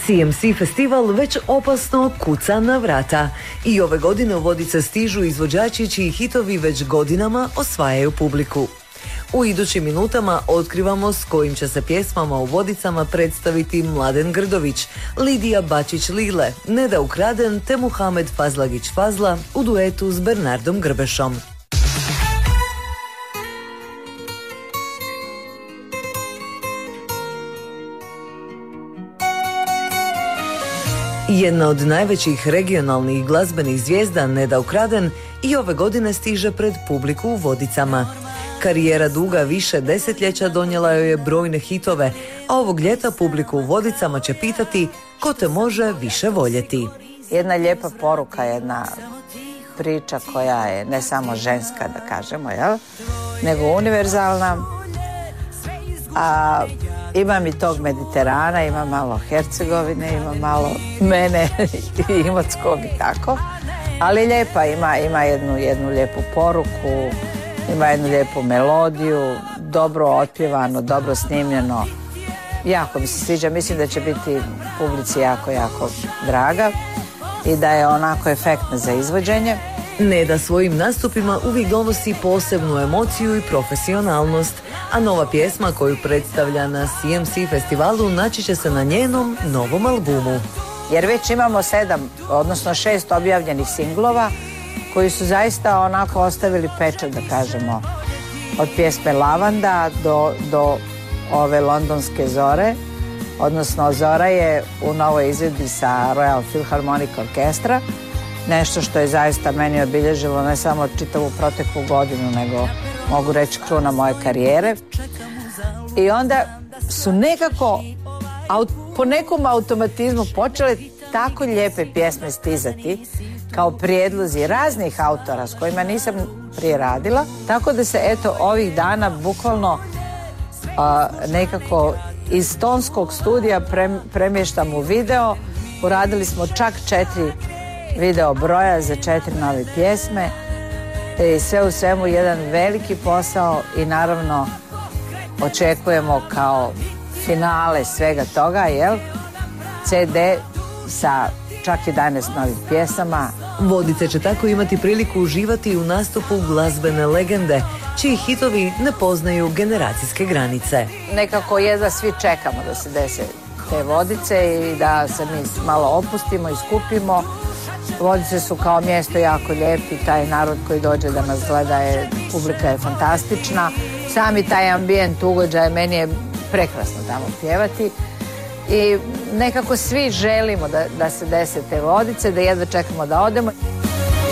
CMC festival već opasno kuca na vrata. I ove godine u Vodice stižu izvođači čiji hitovi već godinama osvajaju publiku. U idućim minutama otkrivamo s kojim će se pjesmama u Vodicama predstaviti Mladen Grdović, Lidija Bačić-Lile, Neda Ukraden te Muhamed Fazlagić-Fazla u duetu s Bernardom Grbešom. Jedna od najvećih regionalnih glazbenih zvijezda Neda Ukraden i ove godine stiže pred publiku u Vodicama. Karijera duga više desetljeća donijela joj je brojne hitove, a ovog ljeta publiku u Vodicama će pitati ko te može više voljeti. Jedna lijepa poruka, jedna priča koja je ne samo ženska, da kažemo, jel? Nego univerzalna. A ima mi tog Mediterana, ima malo Hercegovine, ima malo mene i Imotskog i tako. Ali lijepa, ima jednu lijepu poruku, ima jednu lijepu melodiju, dobro otpjevano, dobro snimljeno. Jako mi se sviđa, mislim da će biti publici jako, jako draga i da je onako efektna za izvođenje. Neda svojim nastupima uvijek donosi posebnu emociju i profesionalnost, a nova pjesma koju predstavlja na CMC festivalu naći će se na njenom novom albumu. Jer već imamo 7, odnosno 6 objavljenih singlova koji su zaista onako ostavili pečat, da kažemo, od pjesme Lavanda do ove londonske Zore, odnosno Zora je u novoj izvedbi sa Royal Philharmonic Orkestra, nešto što je zaista meni obilježilo ne samo čitavu proteklu godinu, nego mogu reći kruna moje karijere. I onda su nekako po nekom automatizmu počele tako lijepe pjesme stizati kao prijedlozi raznih autora s kojima nisam prije radila, tako da se eto ovih dana bukvalno nekako iz tonskog studija premještam u video. Uradili smo čak 4 video broja za 4 nove pjesme i sve u svemu jedan veliki posao i naravno očekujemo kao finale svega toga, jel? CD sa čak 11 novih pjesama. Vodice će tako imati priliku uživati u nastupu glazbene legende, čiji hitovi ne poznaju generacijske granice. Nekako jedva svi čekamo da se dese te Vodice i da se mi malo opustimo i skupimo. Vodice su kao mjesto jako lijepi, taj narod koji dođe da nas gleda, publika je fantastična. Sami taj ambijent ugođaja, meni je prekrasno tamo pjevati. I nekako svi želimo da se dese te Vodice, da jedva čekamo da odemo.